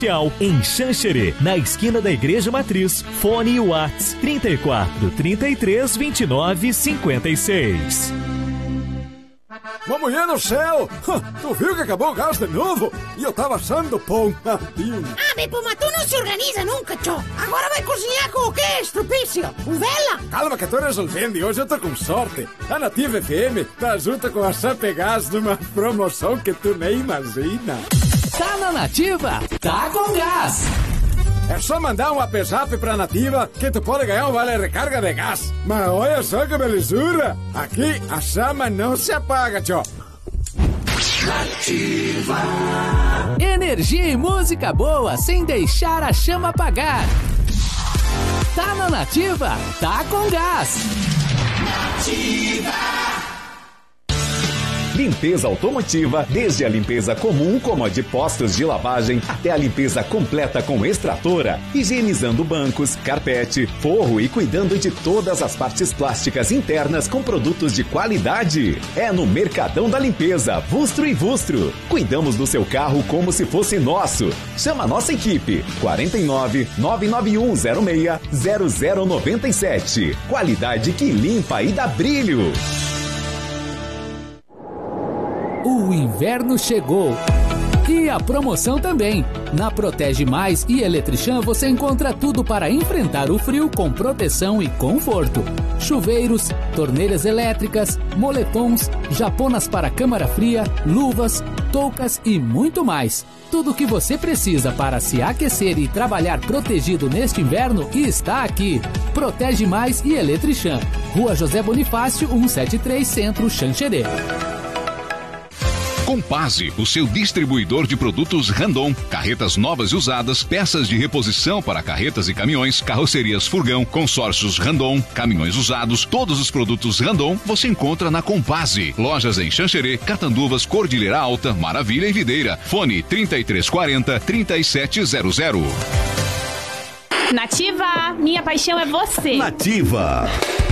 Em Xanxerê, na esquina da Igreja Matriz, fone e Whats 34 33 29 56. Uma mulher no céu! Tu viu que acabou o gás de novo? E eu tava assando pão. Mas tu não se organiza nunca, tchô. Agora vai cozinhar com o quê, estrupício? Com vela? Calma que eu tô resolvendo e hoje eu tô com sorte. A Nativa FM tá junto com a Sapegás numa promoção que tu nem imagina. Tá na Nativa? Tá com gás! É só mandar um WhatsApp pra Nativa que tu pode ganhar um vale recarga de gás. Mas olha só que belezura! Aqui a chama não se apaga, tchau. Nativa. Energia e música boa sem deixar a chama apagar. Tá na Nativa? Tá com gás! Nativa. Limpeza automotiva, desde a limpeza comum, como a de postos de lavagem, até a limpeza completa com extratora, higienizando bancos, carpete, forro e cuidando de todas as partes plásticas internas com produtos de qualidade. É no Mercadão da Limpeza, Vustro e Vustro. Cuidamos do seu carro como se fosse nosso. Chama a nossa equipe, 49 991 06 0097. Qualidade que limpa e dá brilho. O inverno chegou. E a promoção também. Na Protege Mais e Eletrichan você encontra tudo para enfrentar o frio com proteção e conforto. Chuveiros, torneiras elétricas, moletons, japonas para câmara fria, luvas, toucas e muito mais. Tudo o que você precisa para se aquecer e trabalhar protegido neste inverno está aqui. Protege Mais e Eletrichan. Rua José Bonifácio, 173 Centro, Xanxerê. Compase, o seu distribuidor de produtos Randon. Carretas novas e usadas, peças de reposição para carretas e caminhões, carrocerias Furgão, consórcios Randon, caminhões usados, todos os produtos Randon você encontra na Compase. Lojas em Xanxerê, Catanduvas, Cordilheira Alta, Maravilha e Videira. Fone 3340-3700. Nativa, minha paixão é você. Nativa.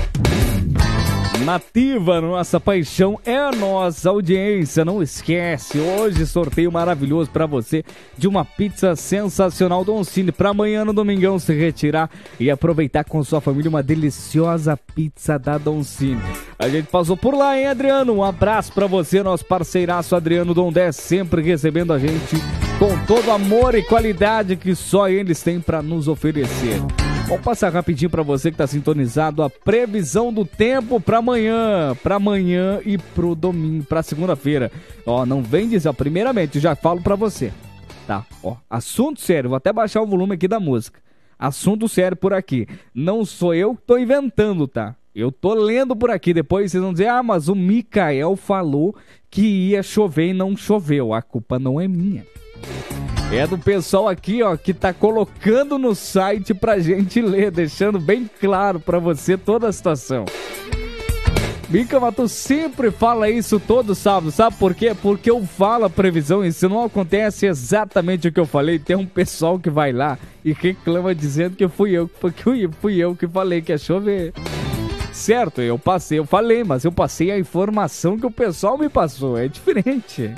Nativa, nossa paixão é a nossa audiência. Não esquece, hoje sorteio maravilhoso pra você de uma pizza sensacional Don Cine pra amanhã no domingão se retirar e aproveitar com sua família uma deliciosa pizza da Don Cine. A gente passou por lá, hein, Adriano? Um abraço pra você, nosso parceiraço Adriano Dondé, sempre recebendo a gente com todo amor e qualidade que só eles têm pra nos oferecer. Vamos passar rapidinho para você que está sintonizado a previsão do tempo para amanhã e pro domingo, para segunda-feira. Ó, não vem dizer, ó, primeiramente, já falo para você, tá? Ó, assunto sério, vou até baixar o volume aqui da música. Assunto sério por aqui. Não sou eu que tô inventando, tá? Eu tô lendo por aqui, depois vocês vão dizer, mas o Micael falou que ia chover e não choveu. A culpa não é minha. É do pessoal aqui, ó, que tá colocando no site pra gente ler, deixando bem claro pra você toda a situação. Mica, mas tu sempre fala isso todo sábado, sabe por quê? Porque eu falo a previsão e se não acontece exatamente o que eu falei, tem um pessoal que vai lá e reclama dizendo que fui eu que falei que ia chover. Certo, eu falei, mas eu passei a informação que o pessoal me passou, é diferente.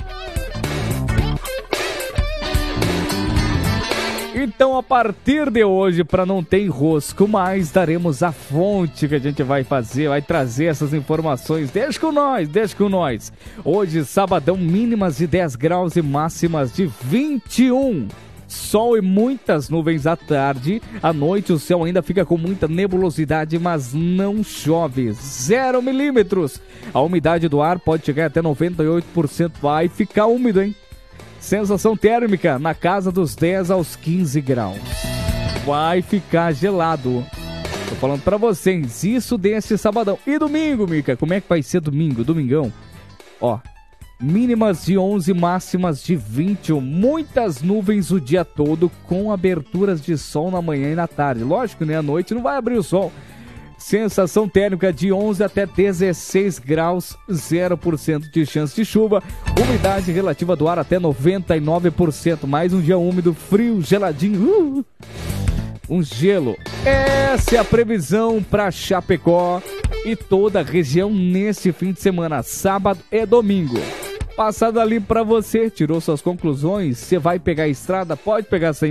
Então, a partir de hoje, para não ter enrosco mais, daremos a fonte que a gente vai trazer essas informações. Deixa com nós. Hoje, sabadão, mínimas de 10 graus e máximas de 21. Sol e muitas nuvens à tarde. À noite, o céu ainda fica com muita nebulosidade, mas não chove. 0 milímetros. A umidade do ar pode chegar até 98%. Vai ficar úmido, hein? Sensação térmica na casa dos 10 aos 15 graus. Vai ficar gelado. Tô falando pra vocês, isso desse sabadão. E domingo, Mica, como é que vai ser domingo? Domingão, ó, mínimas de 11, máximas de 21. Muitas nuvens o dia todo, com aberturas de sol na manhã e na tarde. Lógico, né? À noite não vai abrir o sol. Sensação térmica de 11 até 16 graus, 0% de chance de chuva. Umidade relativa do ar até 99%. Mais um dia úmido, frio, geladinho. Um gelo. Essa é a previsão para Chapecó e toda a região neste fim de semana. Sábado e domingo. Passada ali pra você, tirou suas conclusões, você vai pegar a estrada, pode pegar sem